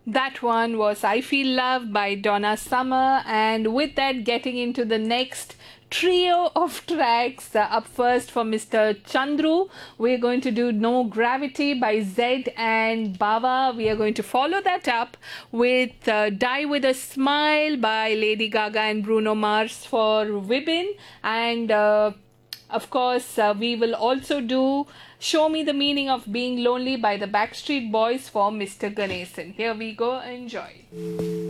That one was I Feel Love by Donna Summer, and with that, getting into the next trio of tracks. Up first for Mr. Chandru, we're going to do No Gravity by Zed and Bava. We are going to follow that up with Die with a Smile by Lady Gaga and Bruno Mars for Vibin, and of course, we will also do Show Me the Meaning of Being Lonely by the Backstreet Boys for Mr. Ganesan. Here we go, enjoy.